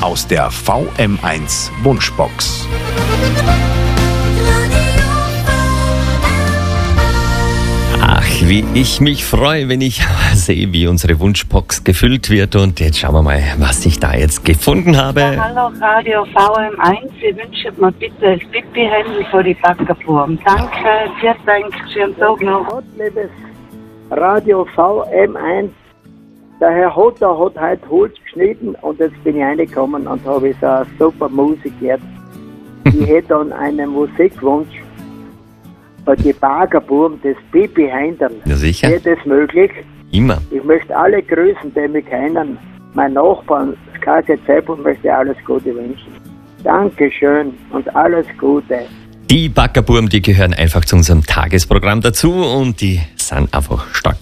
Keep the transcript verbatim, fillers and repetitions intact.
aus der V M eins Wunschbox. Ach, wie ich mich freue, wenn ich sehe, wie unsere Wunschbox gefüllt wird. Und jetzt schauen wir mal, was ich da jetzt gefunden habe. Ja, hallo Radio V M eins, ich wünsche mir bitte das Pipi-Handy von die Backerburm. Danke, vielen Dank, schönen Tag noch. Gott, liebes Radio V M eins, der Herr Hotter hat heute Holz geschnitten und jetzt bin ich reingekommen und habe so eine super Musik gehört. Ich hätte dann einen Musikwunsch bei die Baggerburm, das Pipi Heindern. Ja, sicher. Wäre das möglich? Immer. Ich möchte alle grüßen, die mich kennen. Mein Nachbarn, das K K Z-Bund, möchte ich alles Gute wünschen. Dankeschön und alles Gute. Die Backerburm, die gehören einfach zu unserem Tagesprogramm dazu und die sind einfach stark.